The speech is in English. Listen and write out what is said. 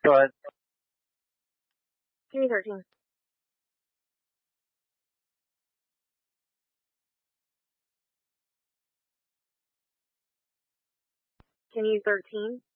Go ahead. Give me 13. Can you 13?